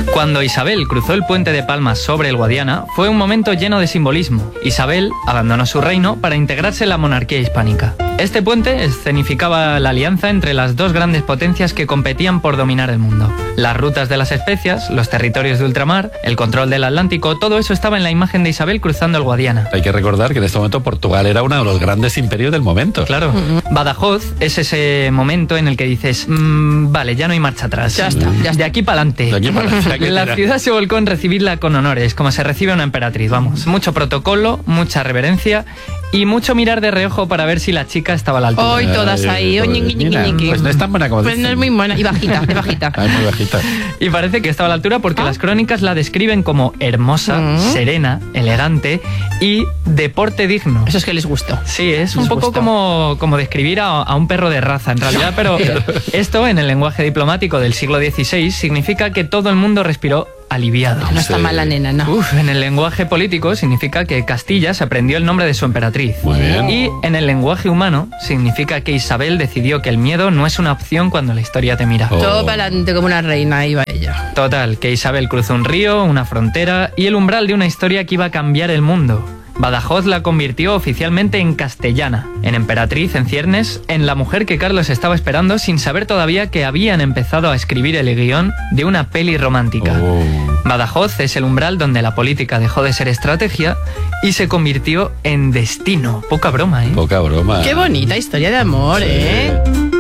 Cuando Isabel cruzó el puente de Palmas sobre el Guadiana, fue un momento lleno de simbolismo. Isabel abandonó su reino para integrarse en la monarquía hispánica. Este puente escenificaba la alianza entre las dos grandes potencias que competían por dominar el mundo. Las rutas de las especias, los territorios de ultramar, el control del Atlántico, todo eso estaba en la imagen de Isabel cruzando el Guadiana. Hay que recordar que en este momento Portugal era uno de los grandes imperios del momento. Claro. Badajoz es ese momento en el que dices, vale, ya no hay marcha atrás. Ya está. De aquí para adelante. La ciudad se volcó en recibirla con honores, como se recibe a una emperatriz, vamos. Mucho protocolo, mucha reverencia y mucho mirar de reojo para ver si la chica estaba a la altura. Hoy todas ahí. Pues no es tan buena como Pues no es muy buena. Y bajita, de bajita. Muy bajita. Y parece que estaba a la altura porque las crónicas la describen como hermosa, serena, elegante y de porte digno. Eso es que les gustó. Sí, es un poco como describir a un perro de raza, en realidad, pero esto, en el lenguaje diplomático del siglo XVI, significa que todo el mundo respiró aliviado. No está mal la nena, no. En el lenguaje político significa que Castilla se aprendió el nombre de su emperatriz. Muy bien. Y en el lenguaje humano significa que Isabel decidió que el miedo no es una opción cuando la historia te mira. Todo para adelante como una reina iba ella. Total, que Isabel cruzó un río, una frontera y el umbral de una historia que iba a cambiar el mundo. Badajoz la convirtió oficialmente en castellana, en emperatriz, en ciernes, en la mujer que Carlos estaba esperando sin saber todavía que habían empezado a escribir el guión de una peli romántica. Badajoz es el umbral donde la política dejó de ser estrategia y se convirtió en destino. Poca broma, ¿eh? Poca broma. Qué bonita historia de amor, ¿eh?